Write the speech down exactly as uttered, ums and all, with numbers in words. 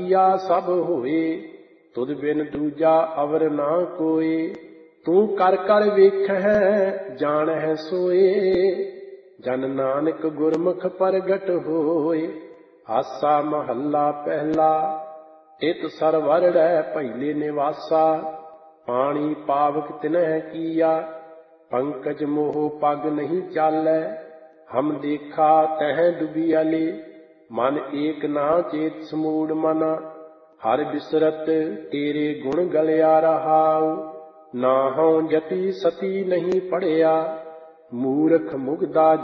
ਕੀਆ ਸਭ ਹੋਏ, ਤੁਧ ਬਿਨ ਦੂਜਾ ਅਵਰ ਨਾ ਕੋਏ। ਤੂੰ ਕਰ ਕਰ ਵੇਖਹਿ ਜਾਣਹਿ ਸੋਏ, ਜਨ ਨਾਨਕ ਗੁਰਮੁਖ ਪ੍ਰਗਟ ਹੋਏ। ਆਸਾ ਮਹੱਲਾ ਪਹਿਲਾ। ਤਿਤ ਸਰਵਰੜੈ ਪਹਿਲੇ ਨਿਵਾਸਾ, ਪਾਣੀ ਪਾਵਕ ਤਿਨਹਿ ਕੀਆ। ਪੰਕਜ ਮੋਹ ਪਗ ਨਹੀਂ ਚਾਲੈ, ਹਮ ਦੇਖਾ ਤਹਿ ਡੁਬਿਆਲੇ। ਮਨ ਏਕ ਨਾ ਚੇਤ ਸਮੂੜ ਮਨਾ, ਹਰਿ ਬਿਸਰਤ ਤੇਰੇ ਗੁਣ ਗਲਿਆ ਰਹਾਉ। ਨਾਹੰ ਜਤੀ ਸਤੀ ਨਹੀਂ ਪੜਿਆ, ਮੂਰਖ ਮੁਗਦਾ